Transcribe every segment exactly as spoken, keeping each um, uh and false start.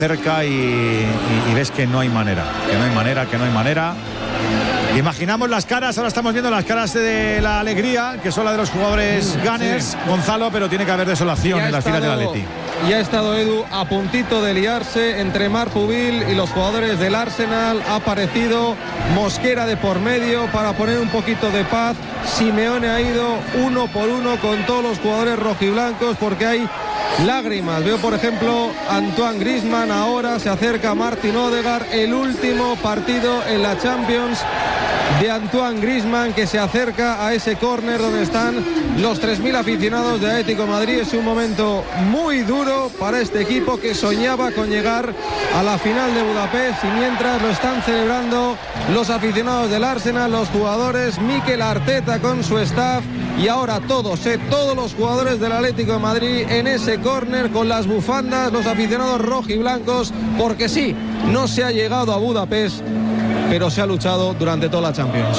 cerca y, y, y ves que no hay manera, que no hay manera, que no hay manera. Imaginamos las caras, ahora estamos viendo las caras de la alegría, que son las de los jugadores Gunners, sí. Gonzalo, pero tiene que haber desolación en las filas del Atleti. Ya ha estado Edu a puntito de liarse entre Marc Pubil y los jugadores del Arsenal. Ha aparecido Mosquera de por medio para poner un poquito de paz. Simeone ha ido uno por uno con todos los jugadores rojiblancos porque hay lágrimas. Veo por ejemplo Antoine Griezmann, ahora se acerca Martin Odegaard, el último partido en la Champions de Antoine Griezmann, que se acerca a ese córner donde están los tres mil aficionados de Atlético de Madrid. Es un momento muy duro para este equipo que soñaba con llegar a la final de Budapest, y mientras lo están celebrando los aficionados del Arsenal, los jugadores, Mikel Arteta con su staff, y ahora todos, eh, todos los jugadores del Atlético de Madrid en ese córner con las bufandas, los aficionados rojiblancos, porque sí, no se ha llegado a Budapest, pero se ha luchado durante toda la Champions.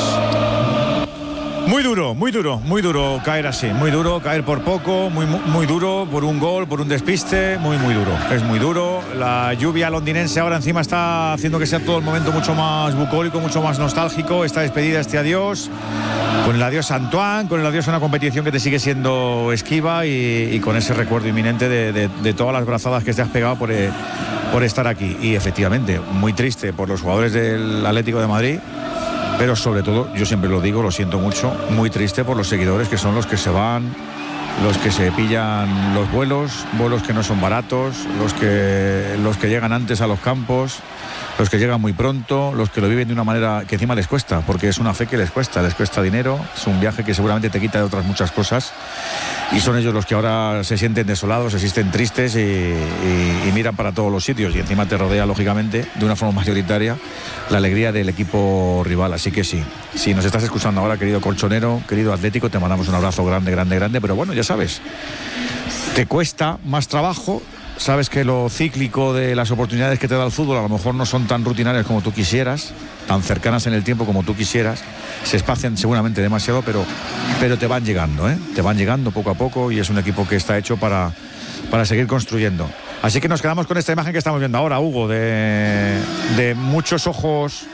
Muy duro, muy duro, muy duro caer así, muy duro, caer por poco, muy, muy duro, por un gol, por un despiste, muy, muy duro, es muy duro. La lluvia londinense ahora encima está haciendo que sea todo el momento mucho más bucólico, mucho más nostálgico, esta despedida, este adiós, con el adiós a Antoine, con el adiós a una competición que te sigue siendo esquiva y, y con ese recuerdo inminente de, de, de todas las brazadas que te has pegado por, eh, por estar aquí. Y efectivamente, muy triste por los jugadores del Atlético de Madrid, pero sobre todo, yo siempre lo digo, lo siento mucho, muy triste por los seguidores, que son los que se van, los que se pillan los vuelos, vuelos que no son baratos, los que, los que llegan antes a los campos, los que llegan muy pronto, los que lo viven de una manera que encima les cuesta, porque es una fe que les cuesta, les cuesta dinero, es un viaje que seguramente te quita de otras muchas cosas, y son ellos los que ahora se sienten desolados, se sienten tristes y, y, y miran para todos los sitios, y encima te rodea, lógicamente, de una forma mayoritaria, la alegría del equipo rival. Así que sí, si nos estás escuchando ahora, querido colchonero, querido Atlético, te mandamos un abrazo grande, grande, grande, pero bueno, ya sabes, te cuesta más trabajo. Sabes que lo cíclico de las oportunidades que te da el fútbol a lo mejor no son tan rutinarias como tú quisieras, tan cercanas en el tiempo como tú quisieras, se espacian seguramente demasiado, pero, pero te van llegando, ¿eh? te van llegando poco a poco, y es un equipo que está hecho para, para seguir construyendo. Así que nos quedamos con esta imagen que estamos viendo ahora, Hugo, de, de muchos ojos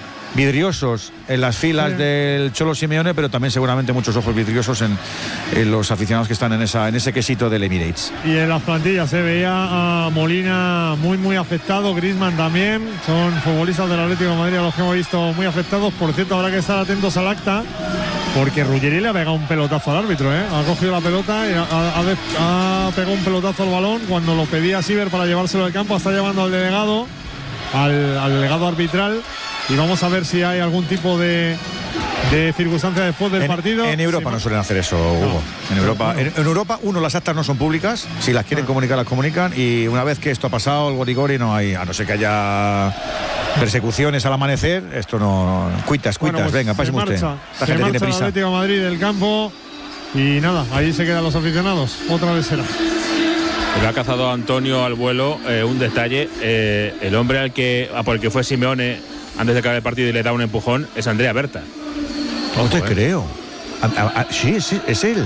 vidriosos en las filas sí. del Cholo Simeone, pero también seguramente muchos ojos vidriosos en, en los aficionados que están en, esa, en ese quesito del Emirates. Y en las plantillas se veía a Molina muy muy afectado, Griezmann también, son futbolistas del Atlético de Madrid a los que hemos visto muy afectados. Por cierto, habrá que estar atentos al acta, porque Ruggeri le ha pegado un pelotazo al árbitro, ¿eh? Ha cogido la pelota y ha, ha, ha pegado un pelotazo al balón cuando lo pedía Siver para llevárselo al campo. Está llevando al delegado, al, al delegado arbitral, y vamos a ver si hay algún tipo de, de circunstancia después del en, partido. En Europa sí, no suelen hacer eso, Hugo. No, en Europa, en, en Europa, uno, las actas no son públicas. Si las quieren no. comunicar, las comunican. Y una vez que esto ha pasado, el gorigori no hay, a no ser que haya persecuciones al amanecer, esto no. Cuitas, cuitas, bueno, pues venga, páseme usted. Marcha, Esta se gente marcha tiene prisa. El Atlético de Madrid del campo. Y nada, ahí se quedan los aficionados. Otra vez será. Le ha cazado a Antonio al vuelo eh, un detalle. Eh, el hombre al que, a por el que fue Simeone antes de acabar el partido y le da un empujón es Andrea Berta. No te creo. A, a, a, sí, sí, es él.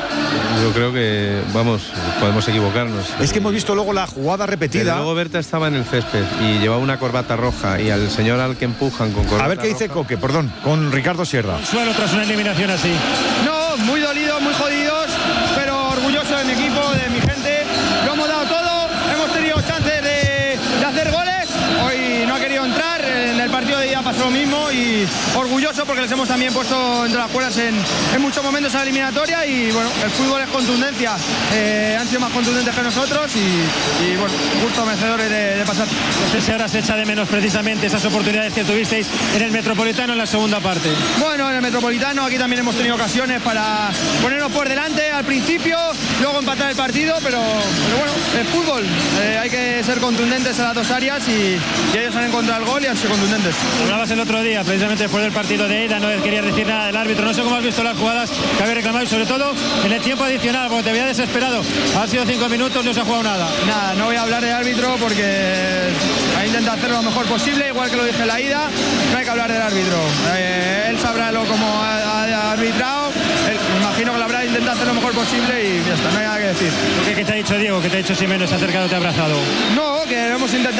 Yo creo que, vamos, podemos equivocarnos. Es que hemos visto luego la jugada repetida. Pero luego Berta estaba en el césped y llevaba una corbata roja, y al señor al que empujan con corbata roja. A ver qué dice roja. Coque, perdón, con Ricardo Sierra. Suelo tras una eliminación así. No, muy dolidos, muy jodidos, pero orgulloso de mi equipo, de mi gente. Lo hemos dado todo, hemos tenido chances de, de hacer goles. Hoy no ha querido entrar, en el partido de ida pasó lo mismo, y orgulloso porque les hemos también puesto entre las cuerdas en, en muchos momentos a la eliminatoria. Y bueno, el fútbol es contundencia, eh, han sido más contundentes que nosotros, y, y bueno, justo merecedores de, de pasar. No sé si ahora se echa de menos precisamente esas oportunidades que tuvisteis en el Metropolitano en la segunda parte. Bueno, en el Metropolitano aquí también hemos tenido ocasiones para ponernos por delante al principio, luego empatar el partido, pero, pero bueno, el fútbol, eh, hay que ser contundentes en las dos áreas, y, y ellos han encontrado el gol y han sido contundentes. Hablabas el otro día, precisamente después del partido de ida, no querías decir nada del árbitro. No sé cómo has visto las jugadas que habéis reclamado, y sobre todo en el tiempo adicional, porque te había desesperado. Han sido cinco minutos, no se ha jugado nada. Nada, no voy a hablar del árbitro porque ha intentado hacerlo lo mejor posible, igual que lo dije en la ida. No hay que hablar del árbitro. Eh, él sabrá lo como ha, ha arbitrado. Él, me imagino que lo habrá intentado hacer lo mejor posible, y ya está, no hay nada que decir. ¿Qué, qué te ha dicho Diego? ¿Qué te ha dicho Simeone? ¿Se ha acercado, te ha abrazado? No, que hemos intentado